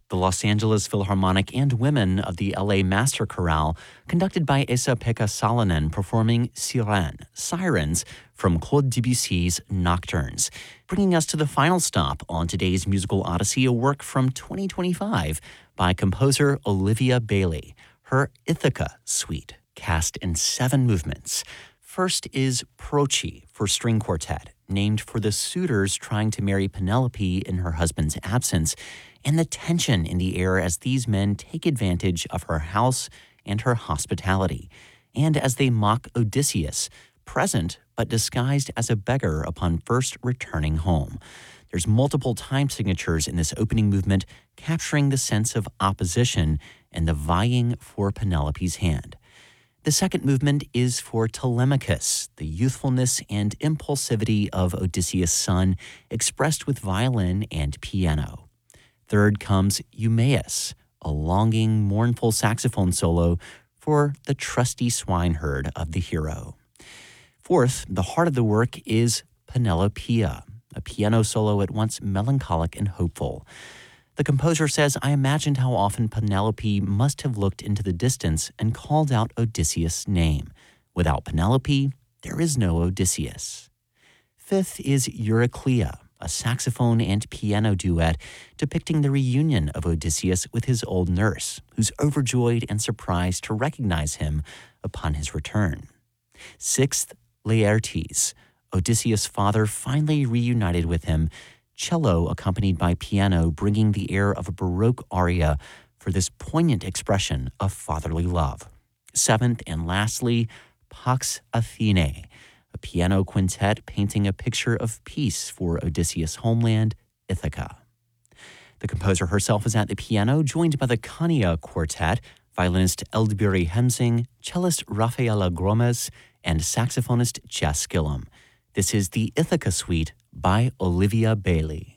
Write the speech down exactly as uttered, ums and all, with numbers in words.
The Los Angeles Philharmonic and women of the L A Master Chorale, conducted by Esa-Pekka Salonen, performing Sirène, Sirens, from Claude Debussy's Nocturnes, bringing us to the final stop on today's musical odyssey, a work from twenty twenty-five by composer Olivia Bailey, her Ithaca Suite, cast in seven movements. First is Proci for string quartet, named for the suitors trying to marry Penelope in her husband's absence, and the tension in the air as these men take advantage of her house and her hospitality, and as they mock Odysseus, present but disguised as a beggar upon first returning home. There's multiple time signatures in this opening movement, capturing the sense of opposition and the vying for Penelope's hand. The second movement is for Telemachus, the youthfulness and impulsivity of Odysseus' son, expressed with violin and piano. Third comes Eumaeus, a longing, mournful saxophone solo for the trusty swineherd of the hero. Fourth, the heart of the work is Penelopeia, a piano solo at once melancholic and hopeful. The composer says, "I imagined how often Penelope must have looked into the distance and called out Odysseus' name. Without Penelope, there is no Odysseus." Fifth is Eurycleia, a saxophone and piano duet depicting the reunion of Odysseus with his old nurse, who's overjoyed and surprised to recognize him upon his return. Sixth, Laertes, Odysseus' father finally reunited with him, cello accompanied by piano, bringing the air of a Baroque aria for this poignant expression of fatherly love. Seventh and lastly, Pax Athenae, a piano quintet painting a picture of peace for Odysseus' homeland, Ithaca. The composer herself is at the piano, joined by the Khania Quartet, violinist Eldbiri Hemsing, cellist Rafaela Gromes, and saxophonist Jess Gillum. This is the Ithaca Suite by Olivia Bailey.